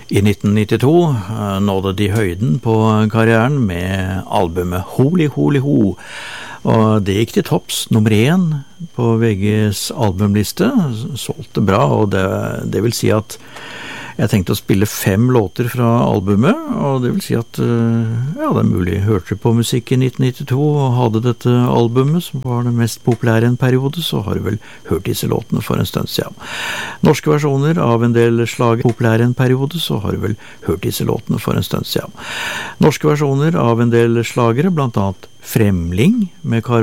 I 1992 nådde de høyden på karrieren med albumet Holy Holy Ho, og det gikk til topps nummer 1 på VGs albumliste, solgte bra, og det vil si at jeg tenkte å spille 5 låter fra albumet, og det vil si at ja, det mulig hørte på musikk i 1992 og hadde dette albumet, som var det mest populære en periode, så har du vel hørt disse låtene for en stund siden. Norske versjoner av en del slag populære en periode, så har du vel hørt disse låtene for en stund siden. Norske versjoner av en del slagere, blant annet Fremling med Karo